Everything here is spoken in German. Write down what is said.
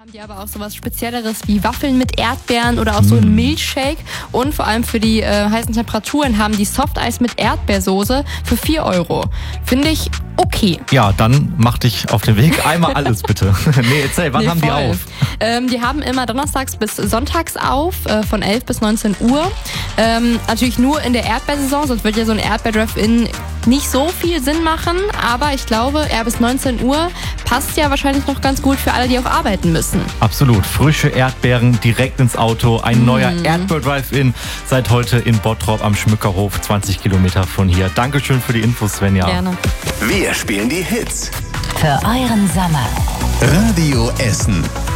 Haben die aber auch sowas Spezielleres wie Waffeln mit Erdbeeren oder auch so ein Milchshake. Und vor allem für die heißen Temperaturen haben die Softeis mit Erdbeersoße für 4 €. Finde ich okay. Ja, dann mach dich auf den Weg. Einmal alles bitte. Erzähl, wann haben die auf? Die haben immer donnerstags bis sonntags auf, von 11 bis 19 Uhr. Natürlich nur in der Erdbeersaison, sonst wird ja so ein Erdbeer-Drive-In nicht so viel Sinn machen. Aber ich glaube, bis 19 Uhr passt ja wahrscheinlich noch ganz gut für alle, die auch arbeiten müssen. Absolut. Frische Erdbeeren direkt ins Auto. Ein neuer Erdbeer-Drive-In seit heute in Bottrop am Schmückerhof, 20 Kilometer von hier. Dankeschön für die Infos, Svenja. Gerne. Wir spielen die Hits. Für euren Sommer. Radio Essen.